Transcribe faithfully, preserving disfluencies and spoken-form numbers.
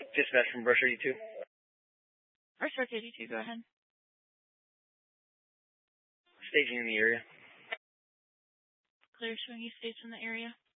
Dispatch from Brush eighty-two. Brush eighty-two, go ahead. Staging in the area. Clear swing, you stage in the area.